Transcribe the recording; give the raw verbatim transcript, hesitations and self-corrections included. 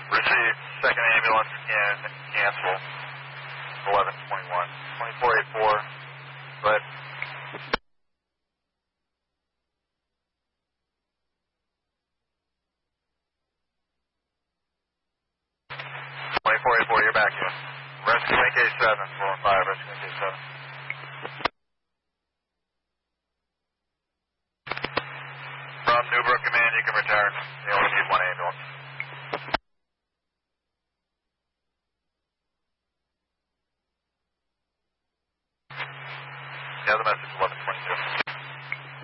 Received. Second ambulance in cancel. eleven twenty-one. twenty-four eighty-four. But twenty-four eighty-four, you're back in. Rescue N K seven. four one five, rescue N K seven.